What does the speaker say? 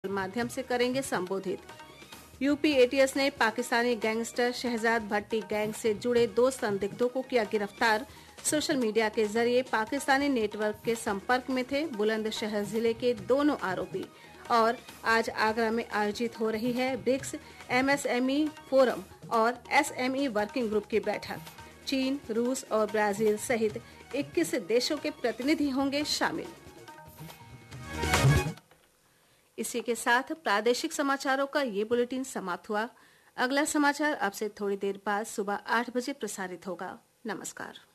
के माध्यम से करेंगे संबोधित। यूपी एटीएस ने पाकिस्तानी गैंगस्टर शहजाद भट्टी गैंग से जुड़े 2 संदिग्धों को किया गिरफ्तार। सोशल मीडिया के जरिए पाकिस्तानी नेटवर्क के संपर्क में थे बुलंदशहर जिले के दोनों आरोपी। और आज आगरा में आयोजित हो रही है ब्रिक्स एमएसएमई फोरम और एसएमई वर्किंग ग्रुप की बैठक। चीन, रूस और ब्राजील सहित 21 देशों के प्रतिनिधि होंगे शामिल। इसी के साथ प्रादेशिक समाचारों का ये बुलेटिन समाप्त हुआ। अगला समाचार अब से थोड़ी देर बाद सुबह 8 बजे प्रसारित होगा। नमस्कार।